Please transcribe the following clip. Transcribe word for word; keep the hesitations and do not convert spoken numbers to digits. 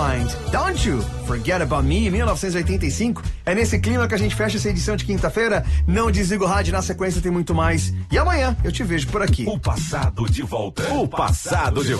Rewind, Don't You Forget About Me, mil novecentos e oitenta e cinco. É nesse clima que a gente fecha essa edição de quinta-feira. Não desliga o rádio, na sequência tem muito mais. E amanhã eu te vejo por aqui. O passado de volta. O passado de volta.